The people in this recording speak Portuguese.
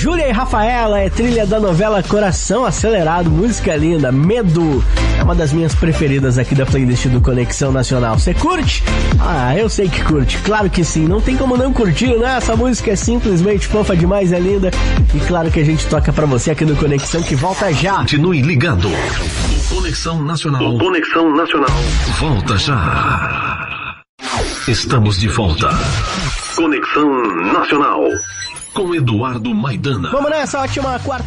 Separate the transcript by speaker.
Speaker 1: Júlia e Rafaela, é trilha da novela Coração Acelerado, música linda, Medo. É uma das minhas preferidas aqui da playlist do Conexão Nacional. Você curte? Ah, eu sei que curte, claro que sim, não tem como não curtir, né? Essa música é simplesmente fofa demais, é linda. E claro que a gente toca pra você aqui no Conexão, que volta já.
Speaker 2: Continue ligado. Conexão Nacional. O Conexão Nacional volta já. Estamos de volta. Conexão Nacional com Eduardo Maidana.
Speaker 1: Vamos nessa, ótima quarta